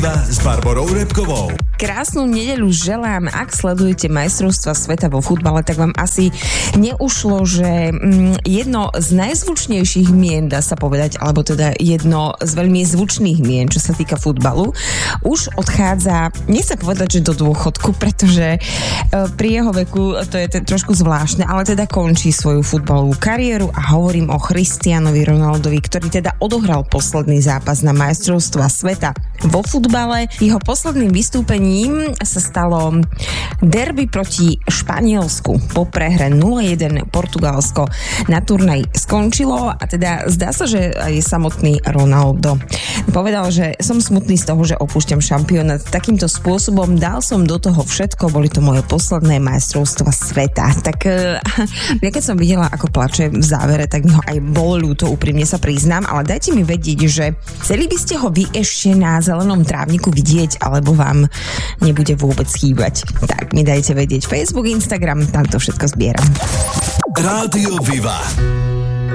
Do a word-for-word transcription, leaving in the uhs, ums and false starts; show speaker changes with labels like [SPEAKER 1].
[SPEAKER 1] Viva s Barborou Repkovou.
[SPEAKER 2] Krásnu nedeľu želám. Ak sledujete majstrovstvá sveta vo futbale, tak vám asi neušlo, že jedno z najzvučnejších mien, dá sa povedať, alebo teda jedno z veľmi zvučných mien, čo sa týka futbalu, už odchádza, nie sa povedať, že do dôchodku, pretože pri jeho veku to je trošku zvláštne, ale teda končí svoju futbalovú kariéru a hovorím o Cristianovi Ronaldovi, ktorý teda odohral posledný zápas na majstrovstvá sveta vo futbale. Jeho posledným vystúpením sa stalo derby proti Španielsku. Po prehre nula jeden Portugalsko na turnaj skončilo a teda zdá sa, že aj samotný Ronaldo povedal, že som smutný z toho, že opúšťam šampionát takýmto spôsobom, dal som do toho všetko, boli to moje posledné majstrovstvá sveta. Tak ja keď som videla, ako plače v závere, tak mi ho aj bolo ľúto, úprimne sa priznám, ale dajte mi vedieť, že chceli by ste ho vy ešte na zelenom trávniku vidieť, alebo vám nebude vôbec chýbať. Tak mi dajte vedieť Facebook, Instagram, tam to všetko zbieram.
[SPEAKER 1] Rádio Viva.